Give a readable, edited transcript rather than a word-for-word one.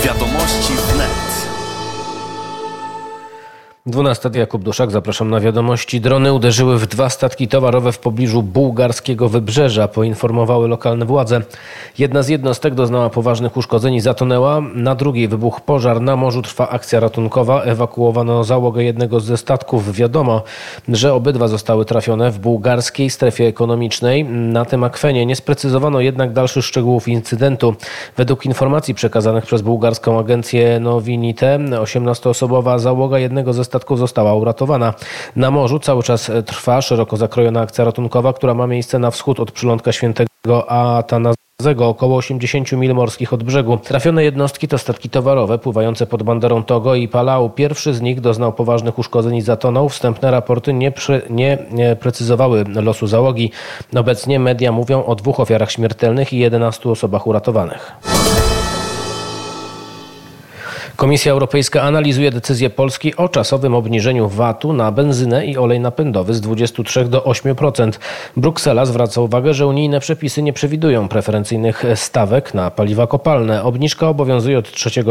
Wiadomości wnet. 12. Jakub Duszak, zapraszam na wiadomości. Drony uderzyły w 2 statki towarowe w pobliżu bułgarskiego wybrzeża, poinformowały lokalne władze. Jedna z jednostek doznała poważnych uszkodzeń i zatonęła. Na drugiej wybuchł pożar. Na morzu trwa akcja ratunkowa. Ewakuowano załogę jednego ze statków. Wiadomo, że obydwa zostały trafione w bułgarskiej strefie ekonomicznej. Na tym akwenie nie sprecyzowano jednak dalszych szczegółów incydentu. Według informacji przekazanych przez bułgarską agencję Novinite, 18-osobowa załoga jednego ze statków została uratowana. Na morzu cały czas trwa szeroko zakrojona akcja ratunkowa, która ma miejsce na wschód od przylądka Świętego Atanazego, około 80 mil morskich od brzegu. Trafione jednostki to statki towarowe pływające pod banderą Togo i Palau. Pierwszy z nich doznał poważnych uszkodzeń i zatonął. Wstępne raporty nie precyzowały losu załogi. Obecnie media mówią o 2 ofiarach śmiertelnych i 11 osobach uratowanych. Komisja Europejska analizuje decyzję Polski o czasowym obniżeniu VAT-u na benzynę i olej napędowy z 23 do 8%. Bruksela zwraca uwagę, że unijne przepisy nie przewidują preferencyjnych stawek na paliwa kopalne. Obniżka obowiązuje od 3